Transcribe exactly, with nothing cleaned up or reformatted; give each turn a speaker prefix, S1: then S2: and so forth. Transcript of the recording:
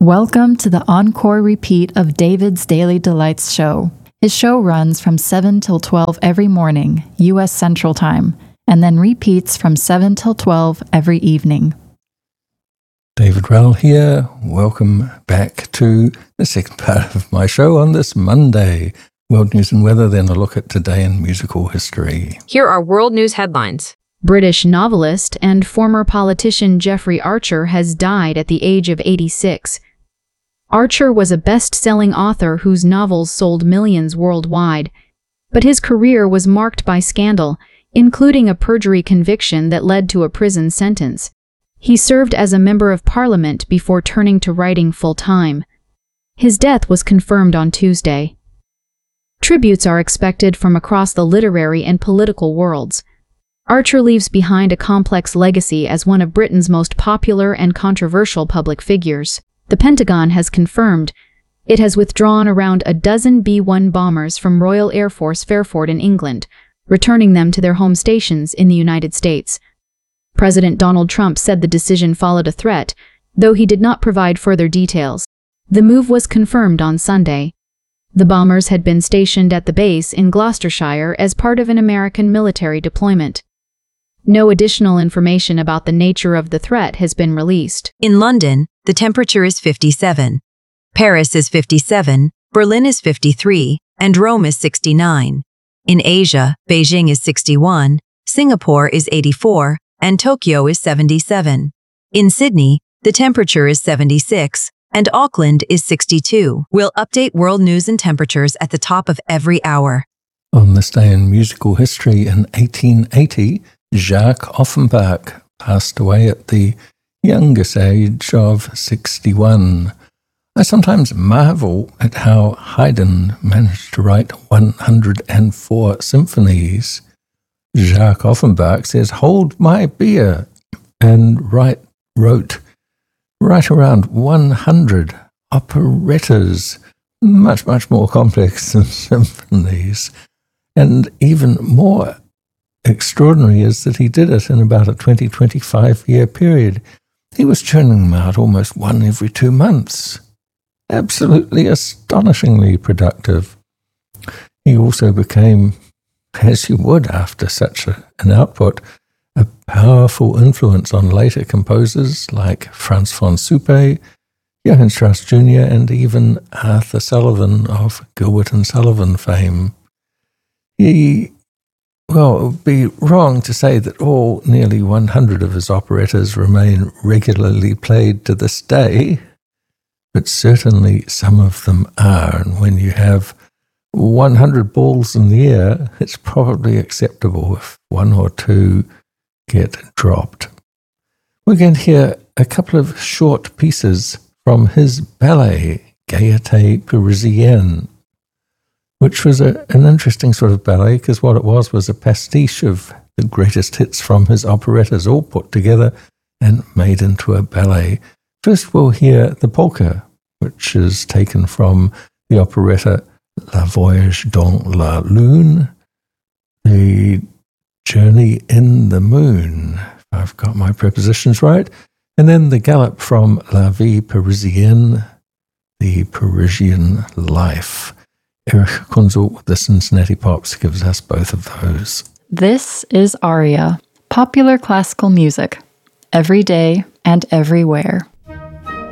S1: Welcome to the encore repeat of David's Daily Delights show. His show runs from seven till twelve every morning, U S Central Time, and then repeats from seven till twelve every evening.
S2: David Rowell here. Welcome back to the second part of my show on this Monday. World News and Weather, then a look at today in musical history.
S3: Here are world news headlines.
S4: British novelist and former politician Jeffrey Archer has died at the age of eighty-six. Archer was a best-selling author whose novels sold millions worldwide, but his career was marked by scandal, including a perjury conviction that led to a prison sentence. He served as a member of parliament before turning to writing full-time. His death was confirmed on Tuesday. Tributes are expected from across the literary and political worlds. Archer leaves behind a complex legacy as one of Britain's most popular and controversial public figures. The Pentagon has confirmed it has withdrawn around a dozen B one bombers from Royal Air Force Fairford in England, returning them to their home stations in the United States. President Donald Trump said the decision followed a threat, though he did not provide further details. The move was confirmed on Sunday. The bombers had been stationed at the base in Gloucestershire as part of an American military deployment. No additional information about the nature of the threat has been released.
S3: In London, the temperature is fifty-seven. Paris is fifty-seven, Berlin is fifty-three, and Rome is sixty-nine. In Asia, Beijing is sixty-one, Singapore is eighty-four, and Tokyo is seventy-seven. In Sydney, the temperature is seventy-six, and Auckland is sixty-two. We'll update world news and temperatures at the top of every hour.
S2: On this day in musical history in eighteen eighty, Jacques Offenbach passed away at the youngest age of sixty-one. I sometimes marvel at how Haydn managed to write one hundred four symphonies. Jacques Offenbach says, "Hold my beer," and write, wrote right around one hundred operettas, much, much more complex than symphonies. And even more extraordinary is that he did it in about a twenty, twenty-five year period. He was churning them out almost one every two months. Absolutely astonishingly productive. He also became, as you would after such a, an output, a powerful influence on later composers like Franz von Suppé, Johann Strauss Junior, and even Arthur Sullivan of Gilbert and Sullivan fame. He Well, it would be wrong to say that all nearly one hundred of his operettas remain regularly played to this day, but certainly some of them are, and when you have one hundred balls in the air, it's probably acceptable if one or two get dropped. We're going to hear a couple of short pieces from his ballet, Gaieté Parisienne, which was a, an interesting sort of ballet, because what it was was a pastiche of the greatest hits from his operettas all put together and made into a ballet. First we'll hear the polka, which is taken from the operetta La Voyage dans la Lune, the Journey in the Moon, if I've got my prepositions right, and then the Galop from La Vie Parisienne, the Parisian Life. Eric Kunzel with the Cincinnati Pops gives us both of those.
S1: This is Aria, popular classical music, every day and everywhere.